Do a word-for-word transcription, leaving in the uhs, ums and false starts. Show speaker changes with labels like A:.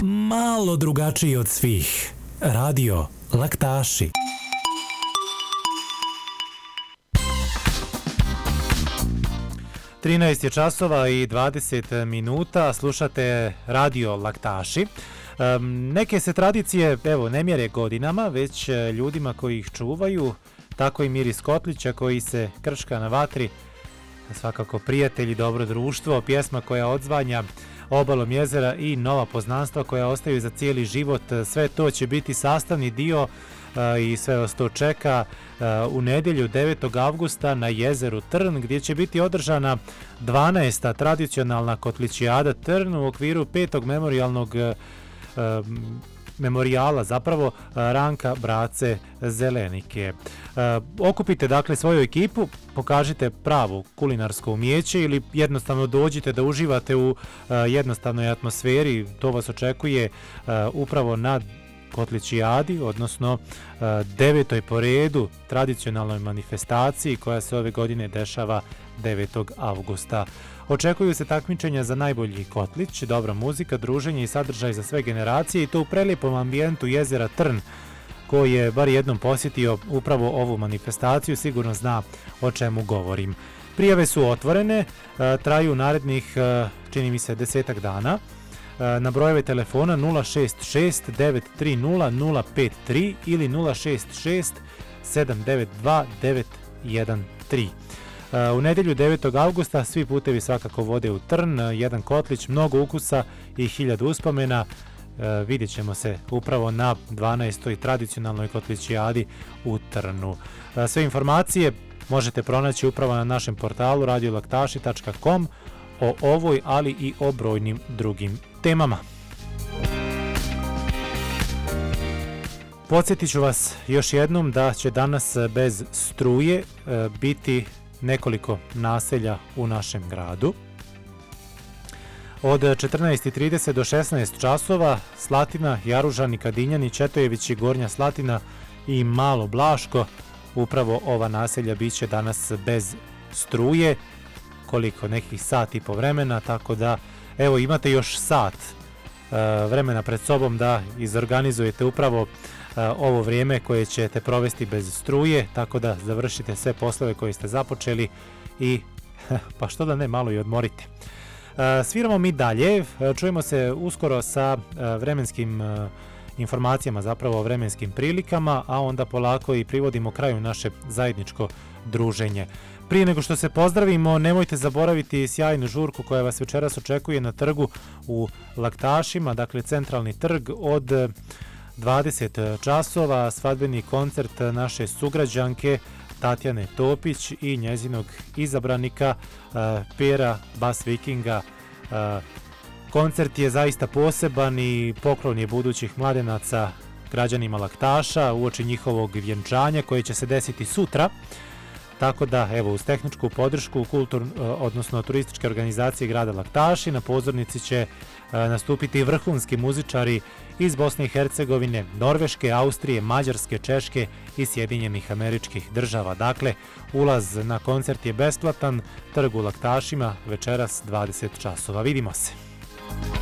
A: malo drugačiji od svih. Radio Laktaši. trinaest je časova i dvadeset minuta, slušate Radio Laktaši. Um, neke se tradicije, evo, ne mjere godinama, već ljudima koji ih čuvaju, tako i miris kotlića koji se krška na vatri, svakako prijatelji, dobro društvo, pjesma koja odzvanja obalom jezera i nova poznanstva koja ostaju za cijeli život. Sve to će biti sastavni dio uh, i sve vas to čeka uh, u nedjelju devetog avgusta na jezeru Trn, gdje će biti održana dvanaesta tradicionalna kotlićijada Trn u okviru petog memorijalnog uh, um, memorijala, zapravo Ranka Brace Zelenike. E, okupite dakle svoju ekipu, pokažite pravu kulinarsko umjeće ili jednostavno dođite da uživate u e, jednostavnoj atmosferi. To vas očekuje e, upravo na kotlićijadi, odnosno e, devetoj po redu tradicionalnoj manifestaciji koja se ove godine dešava devetog avgusta. Očekuju se takmičenja za najbolji kotlić, dobra muzika, druženje i sadržaj za sve generacije i to u prelijepom ambijentu jezera Trn, koji je bar jednom posjetio upravo ovu manifestaciju, sigurno zna o čemu govorim. Prijave su otvorene, traju narednih, čini mi se, desetak dana. Na brojeve telefona nula šest šest devet tri nula nula pet tri ili nula šest šest sedam devet dva devet jedan tri. U nedjelju devetog avgusta svi putevi svakako vode u Trn, jedan kotlić, mnogo ukusa i hiljadu uspomena. E, vidjet ćemo se upravo na dvanaestoj tradicionalnoj kotlićijadi u Trnu. E, sve informacije možete pronaći upravo na našem portalu radio laktaši tačka com o ovoj, ali i o brojnim drugim temama. Podsjetit ću vas još jednom da će danas bez struje e, biti nekoliko naselja u našem gradu. Od četrnaest i trideset do šesnaest časova Slatina, Jaružani, Kadinjani, Četojevići, Gornja Slatina i Malo Blaško, upravo ova naselja bit će danas bez struje, koliko nekih sati po vremena, tako da evo imate još sat e, vremena pred sobom da izorganizujete upravo ovo vrijeme koje ćete provesti bez struje, tako da završite sve poslove koje ste započeli i pa što da ne, malo i odmorite. Sviramo mi dalje, čujemo se uskoro sa vremenskim informacijama, zapravo o vremenskim prilikama, a onda polako i privodimo kraju naše zajedničko druženje. Prije nego što se pozdravimo, nemojte zaboraviti sjajnu žurku koja vas večeras očekuje na trgu u Laktašima, dakle centralni trg od dvadeset časova, svadbeni koncert naše sugrađanke Tatjane Topić i njezinog izabranika uh, Pera Bas Vikinga. Uh, koncert je zaista poseban i poklon je budućih mladenaca građanima Laktaša uoči njihovog vjenčanja koje će se desiti sutra. Tako da, evo, uz tehničku podršku kultur, odnosno turističke organizacije grada Laktaši, na pozornici će uh, nastupiti vrhunski muzičari iz Bosne i Hercegovine, Norveške, Austrije, Mađarske, Češke i Sjedinjenih Američkih Država. Dakle, ulaz na koncert je besplatan, trg u Laktašima, večeras dvadeset časova. Vidimo se!